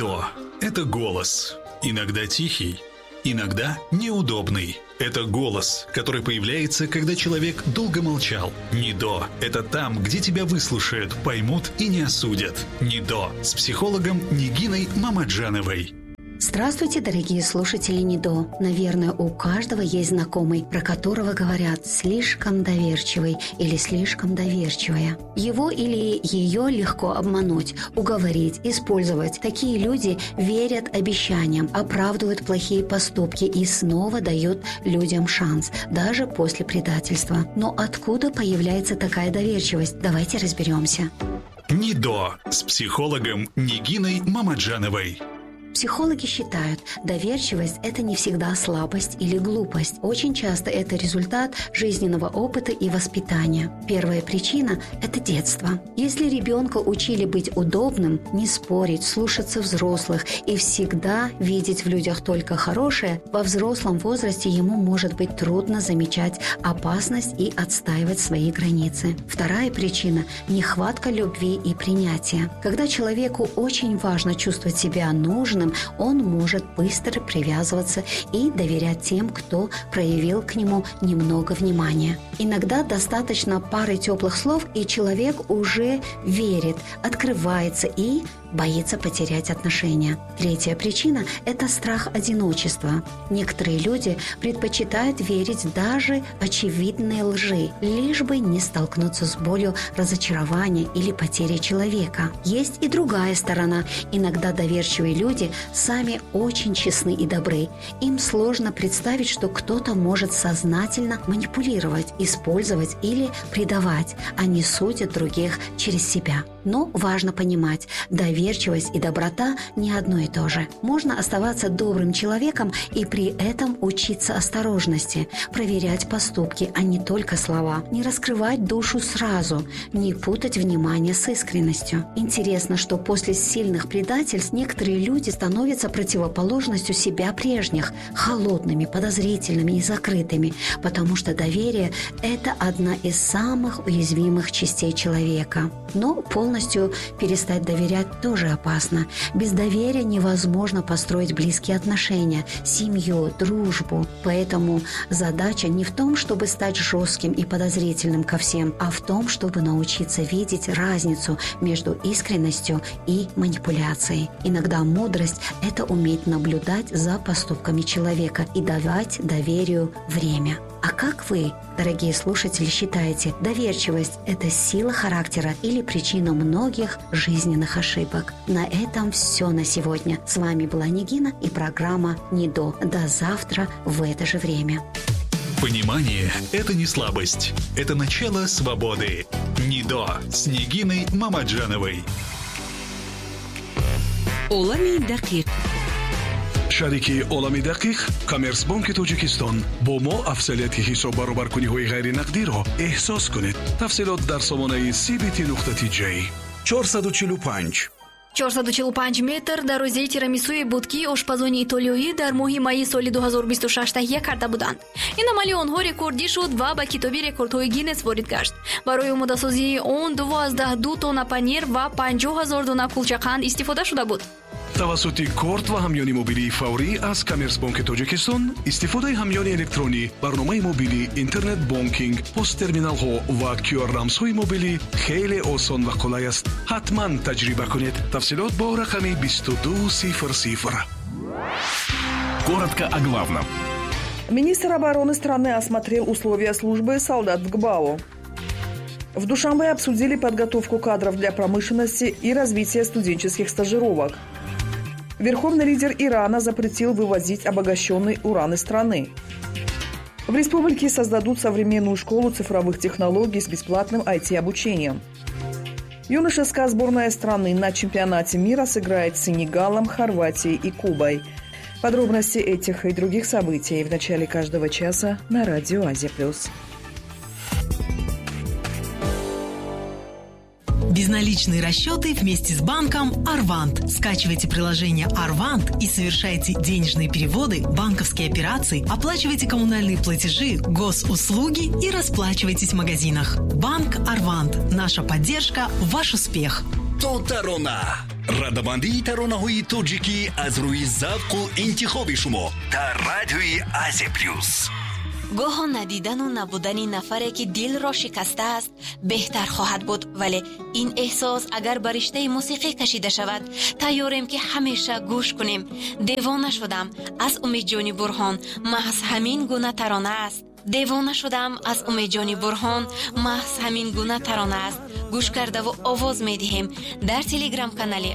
НИДО – это голос. Иногда тихий, иногда неудобный. Это голос, который появляется, когда человек долго молчал. НИДО – это там, где тебя выслушают, поймут и не осудят. НИДО с психологом Нигиной Мамаджановой. Здравствуйте, дорогие слушатели НИДО. Наверное, у каждого есть знакомый, про которого говорят «слишком доверчивый» или «слишком доверчивая». Его или ее легко обмануть, уговорить, использовать. Такие люди верят обещаниям, оправдывают плохие поступки и снова дают людям шанс, даже после предательства. Но откуда появляется такая доверчивость? Давайте разберемся. НИДО с психологом Нигиной Мамаджановой. Психологи считают, доверчивость – это не всегда слабость или глупость. Очень часто это результат жизненного опыта и воспитания. Первая причина – это детство. Если ребенка учили быть удобным, не спорить, слушаться взрослых и всегда видеть в людях только хорошее, во взрослом возрасте ему может быть трудно замечать опасность и отстаивать свои границы. Вторая причина – нехватка любви и принятия. Когда человеку очень важно чувствовать себя нужным, он может быстро привязываться и доверять тем, кто проявил к нему немного внимания. Иногда достаточно пары теплых слов, и человек уже верит, открывается и боится потерять отношения. Третья причина – это страх одиночества. Некоторые люди предпочитают верить даже очевидной лжи, лишь бы не столкнуться с болью разочарования или потери человека. Есть и другая сторона. Иногда доверчивые люди сами очень честны и добры. Им сложно представить, что кто-то может сознательно манипулировать, использовать или предавать. Они судят других через себя. Но важно понимать, доверчивость и доброта не одно и то же. Можно оставаться добрым человеком и при этом учиться осторожности, проверять поступки, а не только слова, не раскрывать душу сразу, не путать внимание с искренностью. Интересно, что после сильных предательств некоторые люди становятся противоположностью себя прежних, холодными, подозрительными и закрытыми, потому что доверие – это одна из самых уязвимых частей человека. Но полностью перестать доверять тоже опасно. Без доверия невозможно построить близкие отношения, семью, дружбу. Поэтому задача не в том, чтобы стать жестким и подозрительным ко всем, а в том, чтобы научиться видеть разницу между искренностью и манипуляцией. Иногда мудрость – это уметь наблюдать за поступками человека и давать доверию время. А как вы, дорогие слушатели, считаете, доверчивость – это сила характера или причина многих жизненных ошибок? На этом все на сегодня. С вами была Нигина и программа НИДО. До завтра в это же время. Понимание – это не слабость. Это начало свободы. НИДО с Нигиной Мамаджановой. Олами дақиқ. шарики олами дақиқ коммерсбанки тоҷикистон бо мо афзалияти ҳисоб баробаркуниҳои ғайринақдиро эҳсос кунед. тафсилот дар сомонаи cbt.j 445 метр дар рӯзаи тирамисуи будки ошпазони итолиёӣ дар моҳи майи соли 2026 таҳия карда буданд. Ин амали онҳо рекордӣ шуд ва ба китоби рекордҳои Гиннес ворид гашт. Барои омодасозии он 12 тонна панир ва 50,000 дона кулчақанд истифода шуда буд. тавассути корт ва ҳамёни мобилии фаврӣ аз коммерсбанки тоҷикистон истифодаи ҳамёни электронӣ, барномаи мобилӣ, интернет бонкинг, посттерминалҳо ва QR-рамзҳои мобилӣ хеле осон ва қулай аст. ҳатман таҷриба кунед. тафсилот бо рақами 2200. Коротко о главном. Министр обороны страны осмотрел условия службы солдат в ГБАО. В Душанбе обсудили подготовку кадров для промышленности и развития студенческих стажировок. Верховный лидер Ирана запретил вывозить обогащенный уран из страны. В республике создадут современную школу цифровых технологий с бесплатным IT-обучением. Юношеская сборная страны на чемпионате мира сыграет с Сенегалом, Хорватией и Кубой. Подробности этих и других событий в начале каждого часа на Радио Азия+. Безналичные расчеты вместе с банком Арвант. Скачивайте приложение Арвант и совершайте денежные переводы, банковские операции, оплачивайте коммунальные платежи, госуслуги и расплачивайтесь в магазинах. Банк Арвант. Наша поддержка – ваш успех. Тотарона. ردبندی ترانه‌های توجیکی از روی ذوق و انتخاب شما در رادیوی آزی پلیوس. گاه ندیدن و نبودن نفری که دل را شکسته است بهتر خواهد بود، ولی این احساس اگر بر رشته موسیقی کشیده شود تیاریم که همیشه گوش کنیم. دیوانه شدم از امید جانی برهان، محض همین گونه ترانه است. دیوانه شدم از امید جانی برهان، محض همین گونه ترانه است. گوش کرده و آواز می دهیم در تلگرام کانال